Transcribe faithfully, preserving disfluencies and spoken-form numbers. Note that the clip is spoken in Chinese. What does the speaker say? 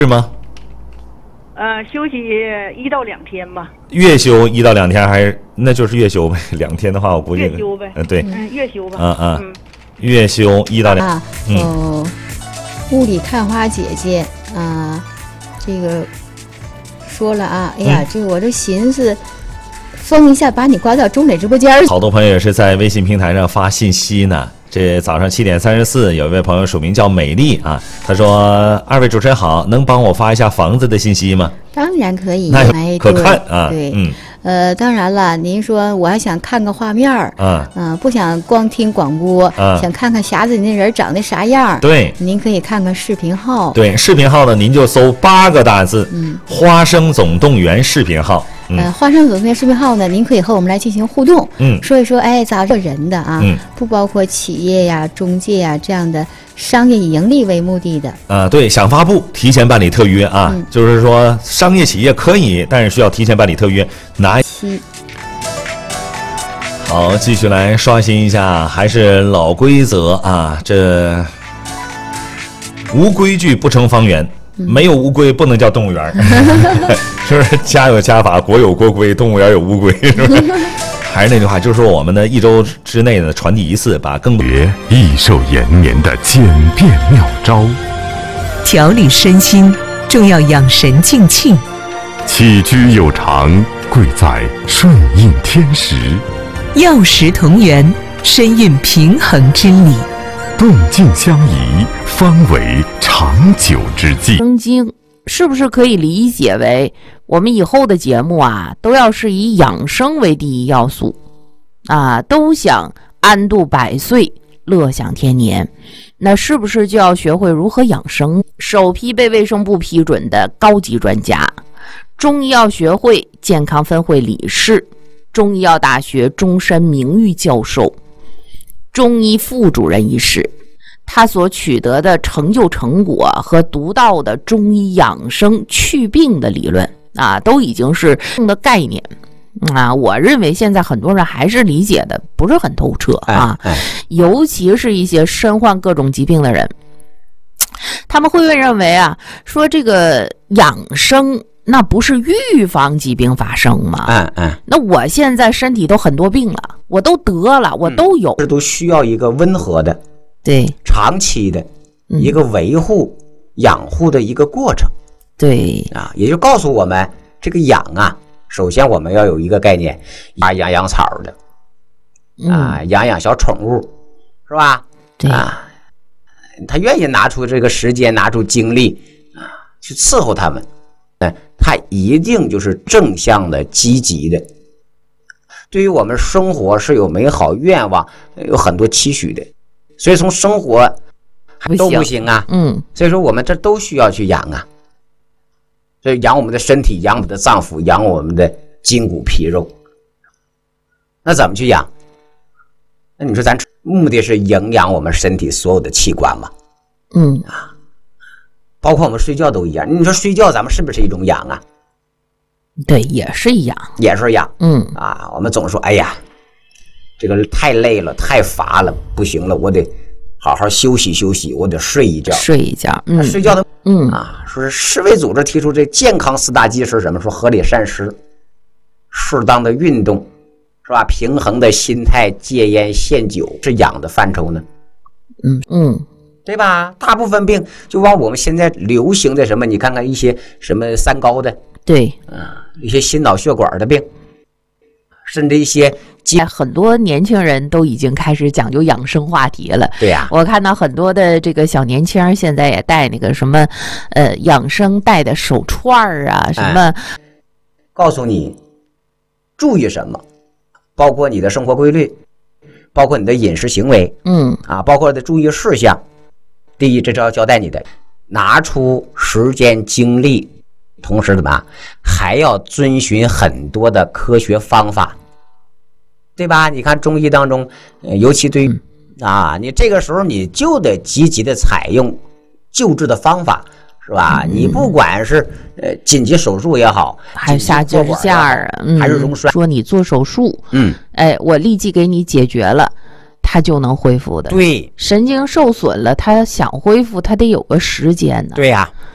是吗？ 呃，休息一到两天吧。 月休一到两天还是那就是月休呗？两天的话，我估计月休呗。 嗯，对， 嗯，月休吧。 嗯嗯，嗯月休一到两。 啊， 嗯， 哦，雾里看花姐姐啊，这个说了啊，哎呀， 嗯、 这个我这寻思。封一下，把你挂到中磊直播间。 好多朋友也是在微信平台上发信息呢。这早上七点三十四，有一位朋友署名叫美丽啊，他说：“二位主持人好，能帮我发一下房子的信息吗？” 当然可以， 那哎， 可看啊。 对， 嗯， 呃，当然了，您说我还想看个画面儿， 啊， 嗯、呃，不想光听广播， 啊， 想看看匣子里那人长得啥样。 对， 您可以看看视频号。 对，视频号呢，您就搜八个大字， 嗯， 花生总动员视频号。嗯、 呃，花生总动员视频号呢，您可以和我们来进行互动， 嗯， 说一说，哎，咋做人的啊？ 嗯， 不包括企业呀、中介呀这样的商业以盈利为目的的。啊、 呃，对，想发布提前办理特约啊， 嗯、 就是说商业企业可以，但是需要提前办理特约。拿七。 好，继续来刷新一下，还是老规则啊，这无规矩不成方圆。没有乌龟不能叫动物园，是不是？家有家法，国有国规，动物园有乌龟，是不是？还是那句话，就是说我们的一周之内呢，传递一次，把更多益寿延年的简便妙招， 调理身心，重要养神静气。 起居有常，贵在顺应天时。 药食同源，深蕴平衡之理。 动静相宜，方为长久之计。 生经是不是可以理解为我们以后的节目啊，都要是以养生为第一要素啊，都想安度百岁，乐享天年。那是不是就要学会如何养生？首批被卫生部批准的高级专家，中医药学会健康分会理事，中医药大学终身名誉教授，中医副主任医师，他所取得的成就成果和独到的中医养生祛病的理论啊，都已经是的概念啊。我认为现在很多人还是理解的不是很透彻啊， 哎哎、 尤其是一些身患各种疾病的人，他们会认为啊，说这个养生那不是预防疾病发生吗？ 嗯嗯， 那我现在身体都很多病了，我都得了，我都有， 这、嗯、都需要一个温和的、 对长期的一个维护、嗯、养护的一个过程。 对啊，也就告诉我们，这个养啊，首先我们要有一个概念，啊，养养草的，啊， 嗯、 养养小宠物，是吧？ 对啊，他愿意拿出这个时间，拿出精力啊，去伺候他们。他一定就是正向的、积极的，对于我们生活是有美好愿望、有很多期许的，所以从生活还都不行啊。 嗯， 所以说我们这都需要去养啊，所以养我们的身体，养我们的脏腑，养我们的筋骨皮肉。那怎么去养？那你说咱目的是营养我们身体所有的器官嘛？ 嗯啊。包括我们睡觉都一样，你说睡觉咱们是不是一种养啊？ 对，也是一样， 也是养。 嗯啊，我们总说，哎呀，这个太累了，太乏了，不行了，我得好好休息休息，我得睡一觉， 睡一觉。嗯， 睡觉的， 嗯啊，说是世卫组织提出这健康四大忌是什么？说合理膳食，适当的运动，是吧？平衡的心态，戒烟限酒，是养的范畴呢。 嗯嗯。 对吧？大部分病就往我们现在流行的什么，你看看一些什么三高的， 对， 嗯、呃，一些心脑血管的病，甚至一些很多年轻人都已经开始讲究养生话题了。 对呀、啊， 我看到很多的这个小年轻现在也戴那个什么，呃，养生戴的手串啊，什么、哎， 告诉你注意什么，包括你的生活规律，包括你的饮食行为， 嗯啊，包括的注意事项。第一，这是要交代你的，拿出时间精力，同时怎么还要遵循很多的科学方法，对吧？你看中医当中，呃、尤其对于、嗯、啊，你这个时候你就得积极的采用救治的方法，是吧？嗯、你不管是呃紧急手术也好， 还是下支架啊， 还是溶栓， 说你做手术， 嗯， 哎，我立即给你解决了。它就能恢复的。 对， 神经受损了，它想恢复，它得有个时间呢。 对呀、啊，